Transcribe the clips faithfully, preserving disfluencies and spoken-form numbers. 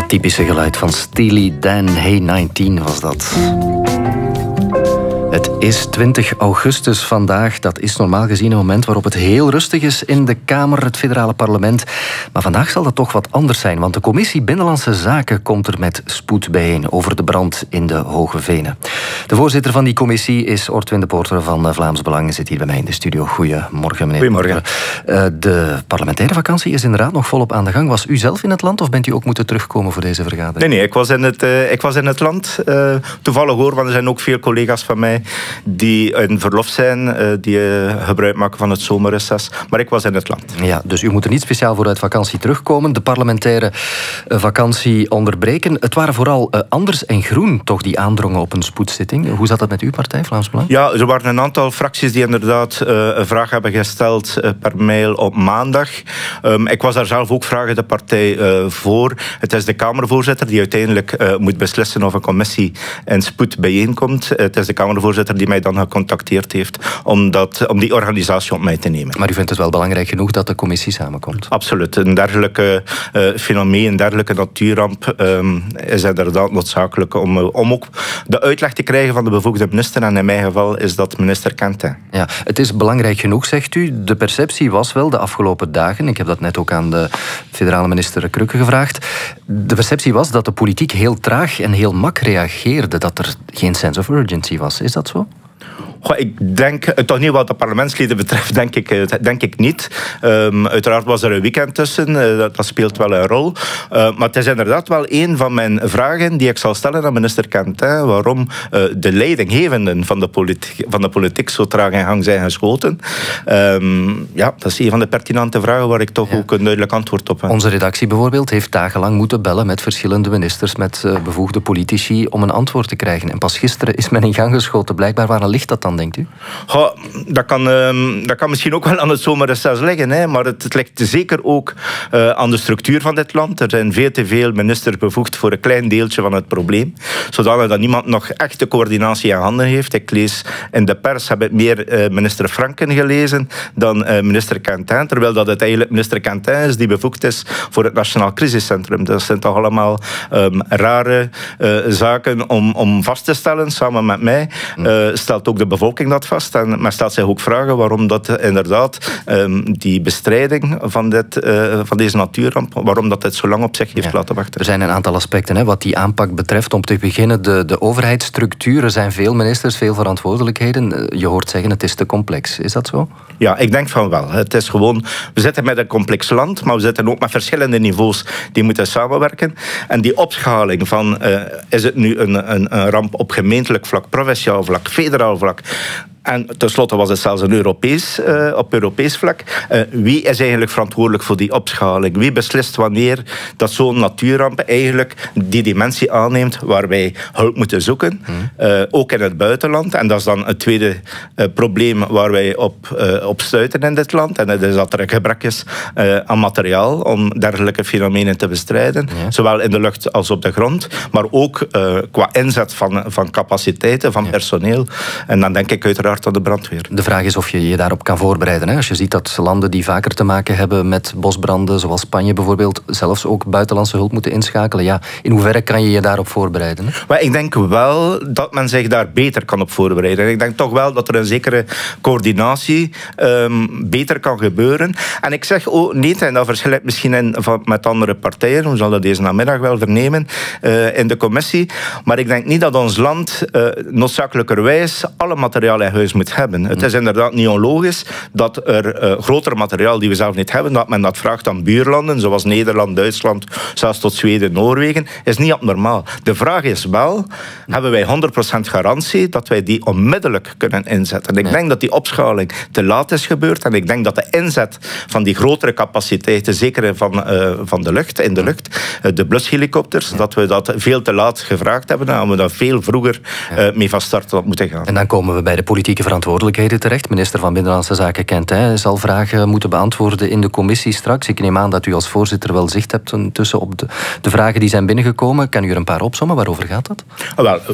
Typische geluid van Steely Dan. Hey negentien was dat. Het is twintig augustus vandaag. Dat is normaal gezien een moment waarop het heel rustig is in de Kamer, het federale parlement. Maar vandaag zal dat toch wat anders zijn, want de Commissie Binnenlandse Zaken komt er met spoed bijeen over de brand in de Hoge Venen. De voorzitter van die commissie is Ortwin de Poorter van Vlaams Belang. Zit hier bij mij in de studio. Goedemorgen, meneer. Goedemorgen. Uh, de parlementaire vakantie is inderdaad nog volop aan de gang. Was u zelf in het land of bent u ook moeten terugkomen voor deze vergadering? Nee, nee, ik was in het, uh, ik was in het land. Uh, toevallig hoor, want er zijn ook veel collega's van mij die in verlof zijn, uh, die uh, gebruik maken van het zomerreces. Maar ik was in het land. Ja, dus u moet er niet speciaal voor uit vakantie terugkomen. De parlementaire uh, vakantie onderbreken. Het waren vooral uh, Anders en Groen toch die aandrongen op een spoedzitting. Hoe zat dat met uw partij, Vlaams Belang? Ja, er waren een aantal fracties die inderdaad uh, een vraag hebben gesteld uh, per mail op maandag. Um, ik was daar zelf ook vragen de partij uh, voor. Het is de Kamervoorzitter die uiteindelijk uh, moet beslissen of een commissie in spoed bijeenkomt. Uh, het is de Kamervoorzitter die mij dan gecontacteerd heeft om, dat, om die organisatie op mij te nemen. Maar u vindt het wel belangrijk genoeg dat de commissie samenkomt? Absoluut. Een dergelijke uh, fenomeen, een dergelijke natuurramp um, is inderdaad noodzakelijk om, uh, om ook de uitleg te krijgen van de bevoegde minister. En in mijn geval is dat minister Kente. Ja, het is belangrijk genoeg, zegt u. De perceptie was wel de afgelopen dagen, ik heb dat net ook aan de federale minister Krukke gevraagd, de perceptie was dat de politiek heel traag en heel mak reageerde, dat er geen sense of urgency was. Is dat zo? Goh, ik denk, toch niet wat de parlementsleden betreft, denk ik, denk ik niet. Um, uiteraard was er een weekend tussen, uh, dat, dat speelt wel een rol. Uh, maar het is inderdaad wel een van mijn vragen die ik zal stellen aan minister Quentin, waarom uh, de leidinggevenden van de, politiek, van de politiek zo traag in gang zijn geschoten. Um, ja, dat is een van de pertinente vragen waar ik toch ja. ook een duidelijk antwoord op heb. Onze redactie bijvoorbeeld heeft dagenlang moeten bellen met verschillende ministers, met uh, bevoegde politici, om een antwoord te krijgen. En pas gisteren is men in gang geschoten. Blijkbaar, waar ligt dat dan, denkt u? Goh, dat, kan, uh, dat kan misschien ook wel aan het zomerreces liggen, hè, maar het, het ligt zeker ook uh, aan de structuur van dit land. Er zijn veel te veel ministers bevoegd voor een klein deeltje van het probleem, zodanig dat niemand nog echt de coördinatie in handen heeft. Ik lees in de pers, heb ik meer uh, minister Franken gelezen dan uh, minister Quentin, terwijl dat het eigenlijk minister Quentin is die bevoegd is voor het Nationaal Crisiscentrum. Dat zijn toch allemaal um, rare uh, zaken om, om vast te stellen, samen met mij. Uh, stelt ook de bevolking dat vast. En men stelt zich ook vragen waarom dat inderdaad um, die bestrijding van, dit, uh, van deze natuurramp, waarom dat het zo lang op zich heeft ja. laten wachten. Er zijn een aantal aspecten hè, wat die aanpak betreft. Om te beginnen, de, de overheidsstructuur. Er zijn veel ministers, veel verantwoordelijkheden. Je hoort zeggen, het is te complex. Is dat zo? Ja, ik denk van wel. Het is gewoon, we zitten met een complex land, maar we zitten ook met verschillende niveaus die moeten samenwerken. En die opschaling van, uh, is het nu een, een, een ramp op gemeentelijk vlak, provinciaal vlak, federaal vlak, en tenslotte was het zelfs een Europees, uh, op Europees vlak. Uh, wie is eigenlijk verantwoordelijk voor die opschaling? Wie beslist wanneer dat zo'n natuurramp eigenlijk die dimensie aanneemt waar wij hulp moeten zoeken? Uh, ook in het buitenland. En dat is dan het tweede uh, probleem waar wij op, uh, op stuiten in dit land. En dat is dat er een gebrek is uh, aan materiaal om dergelijke fenomenen te bestrijden. Ja. Zowel in de lucht als op de grond. Maar ook uh, qua inzet van, van capaciteiten, van ja. personeel. En dan denk ik uiteraard aan de brandweer. De vraag is of je je daarop kan voorbereiden. Hè? Als je ziet dat landen die vaker te maken hebben met bosbranden, zoals Spanje bijvoorbeeld, zelfs ook buitenlandse hulp moeten inschakelen. Ja, in hoeverre kan je je daarop voorbereiden? Hè? Maar ik denk wel dat men zich daar beter kan op voorbereiden. Ik denk toch wel dat er een zekere coördinatie um, beter kan gebeuren. En ik zeg ook niet, en dat verschilt misschien in, van, met andere partijen, we zullen dat deze namiddag wel vernemen uh, in de commissie, maar ik denk niet dat ons land uh, noodzakelijkerwijs alle materiaal in huis moet hebben. Het is inderdaad niet onlogisch dat er uh, groter materiaal die we zelf niet hebben, dat men dat vraagt aan buurlanden, zoals Nederland, Duitsland, zelfs tot Zweden, Noorwegen, is niet abnormaal. De vraag is wel, hebben wij honderd procent garantie dat wij die onmiddellijk kunnen inzetten? En ik denk dat die opschaling te laat is gebeurd en ik denk dat de inzet van die grotere capaciteiten, zeker van, uh, van de lucht, in de lucht, uh, de blushelikopters, dat we dat veel te laat gevraagd hebben en we daar veel vroeger uh, mee van start had moeten gaan. En dan komen we bij de politieke verantwoordelijkheden terecht. Minister van Binnenlandse Zaken Quentin zal vragen moeten beantwoorden in de commissie straks. Ik neem aan dat u als voorzitter wel zicht hebt tussen op de, de vragen die zijn binnengekomen. Kan u er een paar opsommen? Waarover gaat dat? Oh, wel,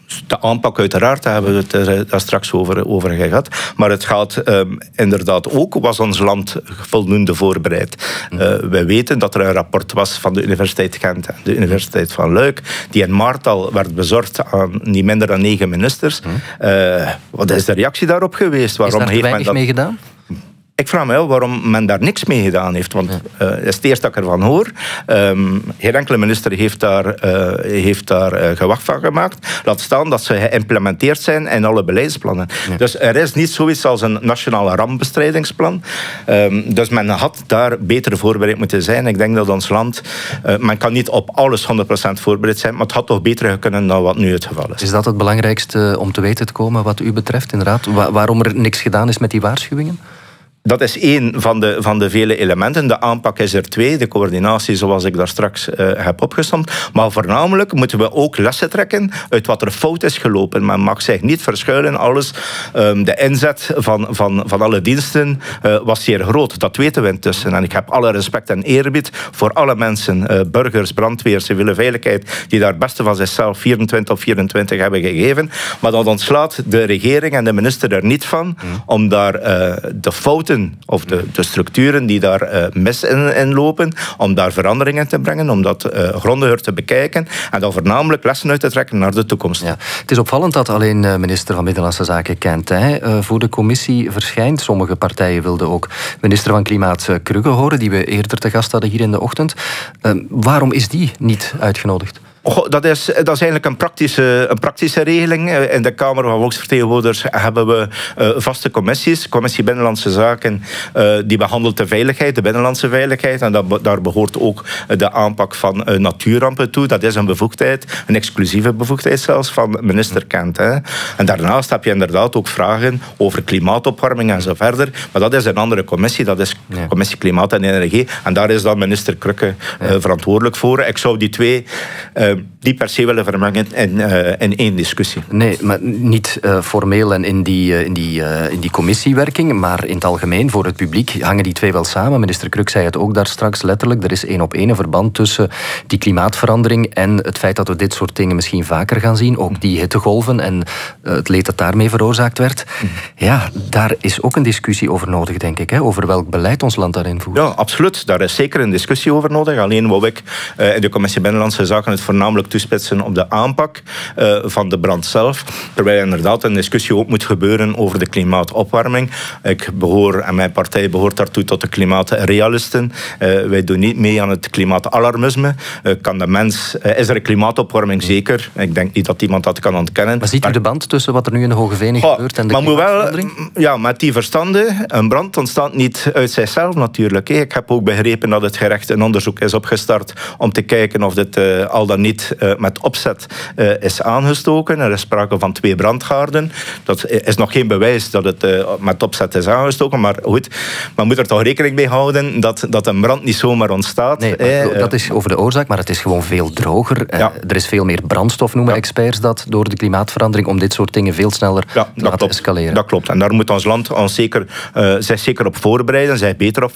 de aanpak uiteraard, daar hebben we het er daar straks over, over gehad. Maar het gaat um, inderdaad ook, was ons land voldoende voorbereid? Uh, wij weten dat er een rapport was van de Universiteit Gent en de Universiteit van Luik, die in maart al werd bezorgd aan niet minder dan negen ministers. Uh, wat is de reactie daarop geweest? Waarom is daar te weinig dat... mee gedaan? Ik vraag me wel waarom men daar niks mee gedaan heeft. Want uh, dat is het eerste dat ik ervan hoor. Um, geen enkele minister heeft daar, uh, heeft daar uh, gewacht van gemaakt. Laat staan dat ze geïmplementeerd zijn in alle beleidsplannen. Ja. Dus er is niet zoiets als een nationale rampbestrijdingsplan. Um, dus men had daar beter voorbereid moeten zijn. Ik denk dat ons land... Uh, men kan niet op alles honderd procent voorbereid zijn, maar het had toch beter kunnen dan wat nu het geval is. Is dat het belangrijkste om te weten te komen wat u betreft, inderdaad? Wa- waarom er niks gedaan is met die waarschuwingen? Dat is één van de, van de vele elementen. De aanpak is er twee. De coördinatie, zoals ik daar straks uh, heb opgesomd. Maar voornamelijk moeten we ook lessen trekken uit wat er fout is gelopen. Men mag zich niet verschuilen. Alles, um, de inzet van, van, van alle diensten uh, was zeer groot. Dat weten we intussen. En ik heb alle respect en eerbied voor alle mensen, uh, burgers, brandweer, civiele veiligheid, die daar het beste van zichzelf vierentwintig op vierentwintig hebben gegeven. Maar dat ontslaat de regering en de minister er niet van mm. om daar uh, de fouten of de, de structuren die daar uh, mis in, in lopen, om daar veranderingen te brengen, om dat uh, grondiger te bekijken en dan voornamelijk lessen uit te trekken naar de toekomst. Ja. Het is opvallend dat alleen uh, minister van Binnenlandse Zaken Quintin uh, voor de commissie verschijnt. Sommige partijen wilden ook minister van Klimaat uh, Krugge horen, die we eerder te gast hadden hier in de ochtend. Uh, waarom is die niet uitgenodigd? Oh, dat, is, dat is eigenlijk een praktische, een praktische regeling. In de Kamer van Volksvertegenwoordigers hebben we uh, vaste commissies. Commissie Binnenlandse Zaken, uh, die behandelt de veiligheid, de binnenlandse veiligheid. En dat, daar behoort ook de aanpak van uh, natuurrampen toe. Dat is een bevoegdheid, een exclusieve bevoegdheid zelfs, van minister Kent. Hè. En daarnaast heb je inderdaad ook vragen over klimaatopwarming en zo verder. Maar dat is een andere commissie, dat is ja. Commissie Klimaat en Energie. En daar is dan minister Krugge uh, ja. verantwoordelijk voor. Ik zou die twee... Uh, die per se willen vermengen in, uh, in één discussie. Nee, maar niet uh, formeel en in die, uh, in, die, uh, in die commissiewerking, maar in het algemeen voor het publiek hangen die twee wel samen. Minister Kruk zei het ook daar straks letterlijk. Er is één op één een verband tussen die klimaatverandering en het feit dat we dit soort dingen misschien vaker gaan zien. Ook die hittegolven en uh, het leed dat daarmee veroorzaakt werd. Ja, daar is ook een discussie over nodig, denk ik. Hè, over welk beleid ons land daarin voert. Ja, absoluut. Daar is zeker een discussie over nodig. Alleen wou ik uh, in de Commissie Binnenlandse Zaken het voornamelijk toespitsen op de aanpak uh, van de brand zelf. Terwijl inderdaad een discussie ook moet gebeuren over de klimaatopwarming. Ik behoor, en mijn partij behoort daartoe tot de klimaatrealisten. Uh, wij doen niet mee aan het klimaatalarmisme. Uh, kan de mens, uh, is er een klimaatopwarming? Zeker. Ik denk niet dat iemand dat kan ontkennen. Maar ziet u maar, de band tussen wat er nu in de Hogevenen oh, gebeurt en de maar klimaatverandering? Wel, ja, met die verstanden, een brand ontstaat niet uit zichzelf natuurlijk. Ik heb ook begrepen dat het gerecht een onderzoek is opgestart om te kijken of dit uh, al dan niet Uh, met opzet uh, is aangestoken. Er is sprake van twee brandgaarden. Dat is nog geen bewijs dat het uh, met opzet is aangestoken, maar goed, men moet er toch rekening mee houden dat, dat een brand niet zomaar ontstaat. Nee, eh, dat is over de oorzaak, maar het is gewoon veel droger. Ja. Er is veel meer brandstof, noemen ja. experts dat, door de klimaatverandering, om dit soort dingen veel sneller ja, te laten klopt. escaleren. Dat klopt. En daar moet ons land ons zeker, uh, zich zeker op voorbereiden, zich beter op